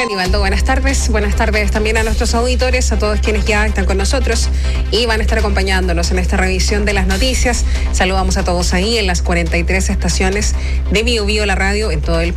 Hola Nivaldo, buenas tardes. Buenas tardes también a nuestros auditores, a todos quienes ya están con nosotros y van a estar acompañándonos en esta revisión de las noticias. Saludamos a todos ahí en las 43 estaciones de Bio Bio, la radio en todo el país.